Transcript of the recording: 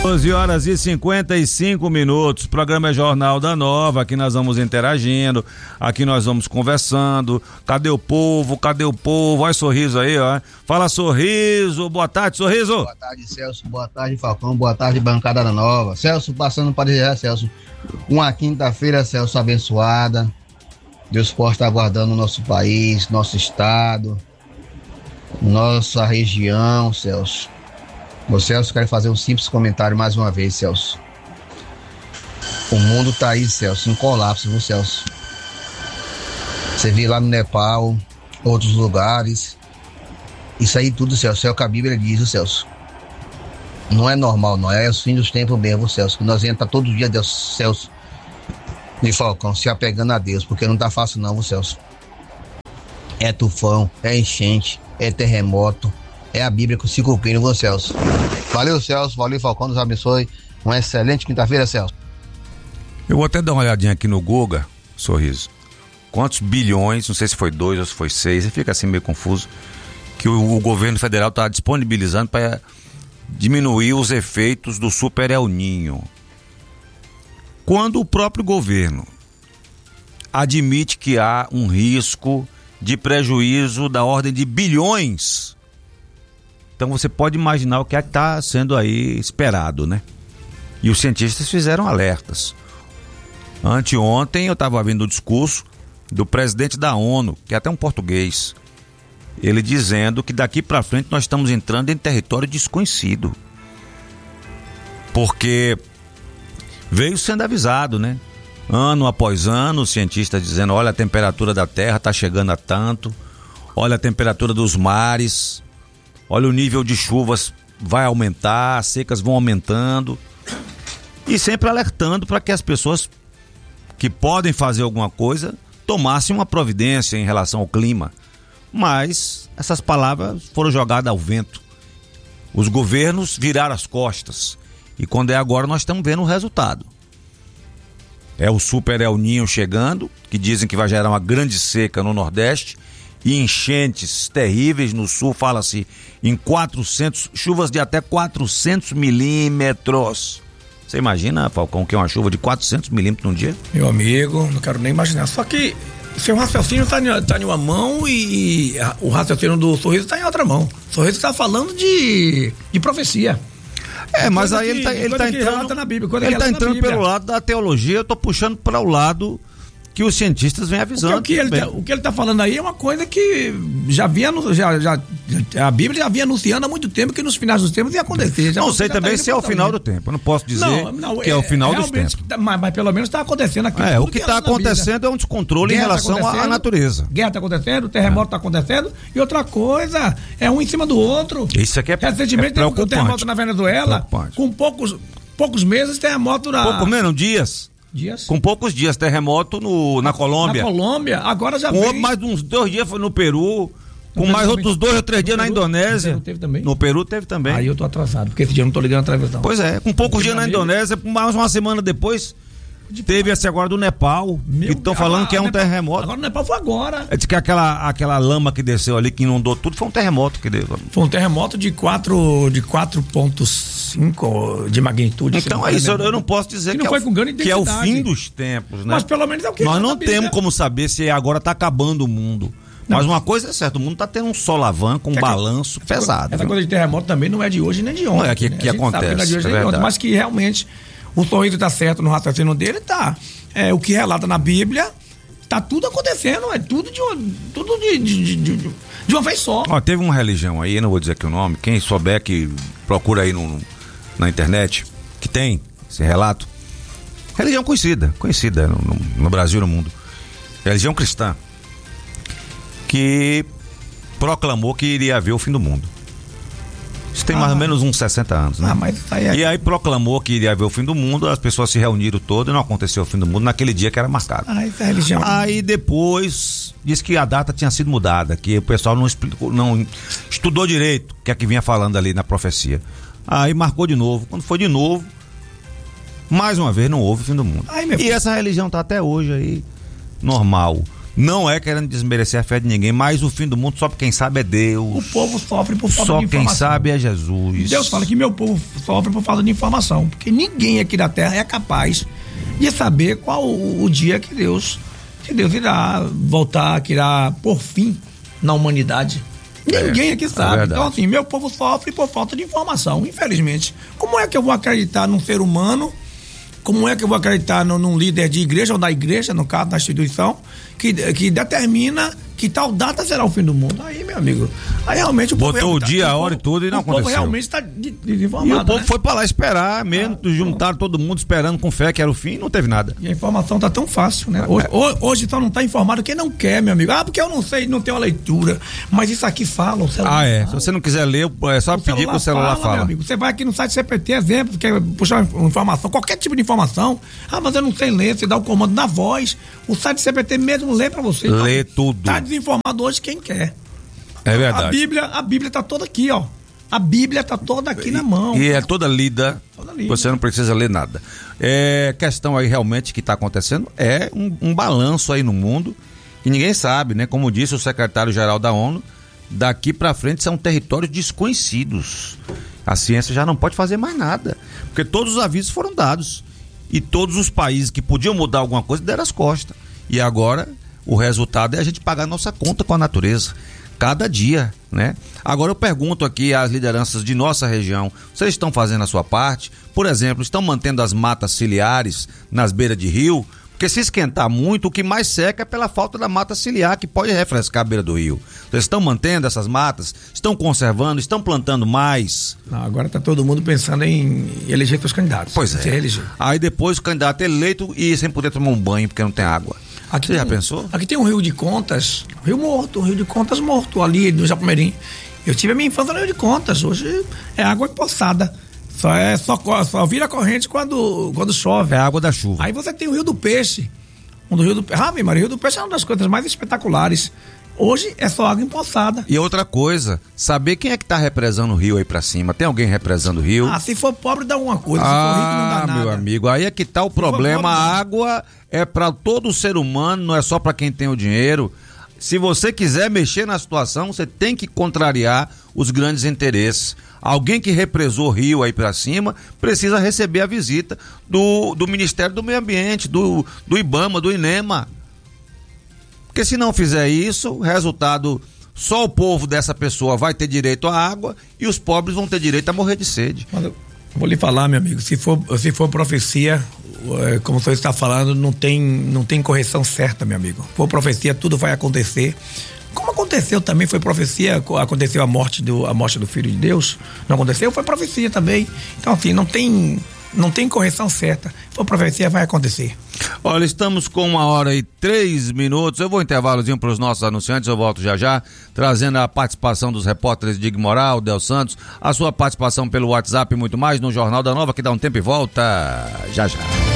12h55, o programa é Jornal da Nova, aqui nós vamos interagindo, aqui nós vamos conversando. Cadê o povo? Olha Sorriso aí, ó. Fala, Sorriso, boa tarde, Sorriso. Boa tarde, Celso, boa tarde, Falcão, boa tarde, bancada da Nova. Celso, passando para dizer, Celso, uma quinta-feira, Celso, abençoada. Deus possa estar guardando o nosso país, nosso estado, nossa região, Celso. Ô Celso, quero fazer um simples comentário mais uma vez, Celso. O mundo tá aí, Celso, em colapso, viu, Celso? Você viu lá no Nepal, outros lugares. Isso aí tudo, Celso, é o que a Bíblia diz, viu, Celso? Não é normal, não. É o fim dos tempos mesmo, Celso. Que nós vamos estar todo dia, Deus, Celso, de Falcão, se apegando a Deus, porque não tá fácil não, viu, Celso? É tufão, é enchente, é terremoto. É a Bíblia que se cumprindo, viu, Celso? Valeu, Celso. Valeu, Falcão. Deus abençoe. Uma excelente quinta-feira, Celso. Eu vou até dar uma olhadinha aqui no Guga, Sorriso. Quantos bilhões, não sei se foi 2 ou se foi 6, e fica assim meio confuso, que o governo federal está disponibilizando para diminuir os efeitos do Super El Niño. Quando o próprio governo admite que há um risco de prejuízo da ordem de bilhões, então você pode imaginar o que é que está sendo aí esperado, né? E os cientistas fizeram alertas. Anteontem eu estava vendo o discurso do presidente da ONU, que é até um português, ele dizendo que daqui para frente nós estamos entrando em território desconhecido. Porque veio sendo avisado, né? Ano após ano, os cientistas dizendo, olha, a temperatura da Terra está chegando a tanto, olha a temperatura dos mares, olha o nível de chuvas vai aumentar, as secas vão aumentando, e sempre alertando para que as pessoas que podem fazer alguma coisa tomassem uma providência em relação ao clima. Mas essas palavras foram jogadas ao vento. Os governos viraram as costas, e quando é agora nós estamos vendo o resultado. É o Super El Niño chegando, que dizem que vai gerar uma grande seca no Nordeste, e enchentes terríveis no sul, fala-se em chuvas de até 400 milímetros. Você imagina, Falcão, que é uma chuva de 400 milímetros num dia? Meu amigo, não quero nem imaginar. Só que seu raciocínio tá em uma mão e o raciocínio do Sorriso tá em outra mão. O Sorriso tá falando de profecia. Mas aí ele tá entrando na Bíblia, ele tá entrando pelo lado da teologia, eu tô puxando para o lado que os cientistas vêm avisando. O que ele tá falando aí é uma coisa que a Bíblia já havia anunciando há muito tempo que nos finais dos tempos ia acontecer. Não sei também se é o final do tempo, eu não posso dizer que é o final dos tempos. Mas pelo menos está acontecendo aqui. O que está acontecendo é um descontrole em relação à natureza. Guerra está acontecendo, terremoto está acontecendo, e outra coisa, é um em cima do outro. Isso aqui é recentemente teve um terremoto na Venezuela, com poucos meses, terremoto pouco menos, dias. Com poucos dias, terremoto na Colômbia. Na Colômbia, agora já com mais uns 2 dias foi no Peru, com mais outros 2 ou 3 dias na Indonésia. No Peru teve também? No Peru teve também. Aí eu tô atrasado, porque esse dia eu não tô ligando a televisão. Pois é, com poucos dias na Indonésia, mais uma semana depois, teve esse agora do Nepal, que estão falando que é um terremoto. Agora o Nepal foi agora. Diz que aquela lama que desceu ali, que inundou tudo, foi um terremoto que deu. Foi um terremoto de 4,5 de magnitude. Então é isso, eu não posso dizer que é o fim dos tempos, né? Mas pelo menos é o que nós não temos como saber se agora está acabando o mundo. Mas uma coisa é certa, o mundo está tendo um solavanco, um balanço pesado. Essa coisa de terremoto também não é de hoje nem de ontem. Não é que acontece, não é de hoje nem de ontem, mas que realmente o Sorriso está certo no raciocínio dele, tá. O que relata na Bíblia, tá tudo acontecendo, é tudo de uma vez só. Teve uma religião aí, eu não vou dizer aqui o nome, quem souber que procura aí na internet, que tem esse relato. Religião conhecida no Brasil e no mundo. Religião cristã, que proclamou que iria haver o fim do mundo. Isso tem mais ou menos uns 60 anos, né? Mas E aí proclamou que iria haver o fim do mundo, as pessoas se reuniram todas e não aconteceu o fim do mundo naquele dia que era marcado. Essa religião. Aí depois disse que a data tinha sido mudada, que o pessoal não estudou direito o que é que vinha falando ali na profecia. Aí marcou de novo. Quando foi de novo, mais uma vez não houve o fim do mundo. E essa religião tá até hoje aí normal. Não é querendo desmerecer a fé de ninguém, mas o fim do mundo só quem sabe é Deus. O povo sofre por falta só de informação. Só quem sabe é Jesus. Deus fala que meu povo sofre por falta de informação, porque ninguém aqui da terra é capaz de saber qual o dia que Deus irá voltar, que irá por fim na humanidade. Ninguém aqui sabe. Então, assim, meu povo sofre por falta de informação, infelizmente. Como é que eu vou acreditar num ser humano? Como é que eu vou acreditar num líder de igreja ou da igreja, no caso da instituição, que determina que tal data será o fim do mundo? Aí, meu amigo, aí realmente o povo... Botou o dia, a hora e tudo e não aconteceu. O povo realmente está desinformado. E o povo foi pra lá esperar mesmo, juntaram todo mundo esperando com fé que era o fim e não teve nada. E a informação tá tão fácil, né? Hoje só não tá informado quem não quer, meu amigo. Porque eu não sei, não tenho a leitura. Mas isso aqui fala, o celular fala. Se você não quiser ler, é só pedir que o celular fala. Meu amigo. Você vai aqui no site CPT, exemplo, quer puxar informação, qualquer tipo de informação. Mas eu não sei ler, você dá o comando na voz. O site CPT mesmo lê pra você. Lê tudo. Tá desinformado hoje quem quer. É verdade. A Bíblia tá toda aqui, ó. A Bíblia tá toda aqui na mão. E é toda lida. Você não precisa ler nada. Questão aí realmente que está acontecendo é um balanço aí no mundo que ninguém sabe, né? Como disse o secretário-geral da ONU, daqui para frente são territórios desconhecidos. A ciência já não pode fazer mais nada, porque todos os avisos foram dados e todos os países que podiam mudar alguma coisa deram as costas. E agora o resultado é a gente pagar a nossa conta com a natureza. Cada dia, né? Agora eu pergunto aqui às lideranças de nossa região, vocês estão fazendo a sua parte? Por exemplo, estão mantendo as matas ciliares nas beiras de rio? Porque se esquentar muito, o que mais seca é pela falta da mata ciliar, que pode refrescar a beira do rio. Vocês estão mantendo essas matas? Estão conservando? Estão plantando mais? Não, agora está todo mundo pensando em eleger seus candidatos. Pois é. Aí depois o candidato é eleito e sem poder tomar um banho porque não tem água. Você já pensou? Aqui tem um rio de Contas, um rio de Contas morto ali no Japomerim. Eu tive a minha infância no Rio de Contas, hoje é água empoçada. Só vira corrente quando chove. É água da chuva. Aí você tem o Rio do Peixe. O Rio do Peixe é uma das coisas mais espetaculares. Hoje é só água empoçada. E outra coisa, saber quem é que tá represando o rio aí pra cima. Tem alguém represando o rio? Se for pobre dá uma coisa, se for rico não dá nada. Meu amigo, aí é que tá o problema. A água é pra todo ser humano, não é só pra quem tem o dinheiro. Se você quiser mexer na situação, você tem que contrariar os grandes interesses. Alguém que represou o rio aí pra cima precisa receber a visita do Ministério do Meio Ambiente, do IBAMA, do INEMA. Porque se não fizer isso, resultado, só o povo dessa pessoa vai ter direito à água e os pobres vão ter direito a morrer de sede. Vou lhe falar, meu amigo, se for profecia, como você está falando, não tem correção certa, meu amigo. Se for profecia, tudo vai acontecer. Como aconteceu também, foi profecia, aconteceu a morte do Filho de Deus, não aconteceu, foi profecia também. Então, assim, não tem correção certa. Se for profecia, vai acontecer. Olha, estamos com 1h03. Eu vou intervalozinho para os nossos anunciantes, eu volto já, trazendo a participação dos repórteres Dig Moral, Del Santos, a sua participação pelo WhatsApp e muito mais no Jornal da Nova, que dá um tempo e volta já.